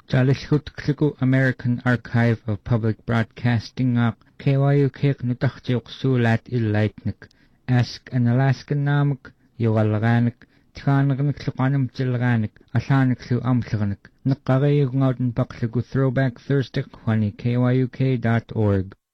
Talishutklku American Archive of Public Broadcasting KYUK nutachtiuqsuulat illaitnik. Ask an Alaskan namuk, yugalganik, tkanagnikluqanamtilganik, alaniklu amtlganik. Naqarayugngauten pakliku Throwback Thursday kwani kyuk.org.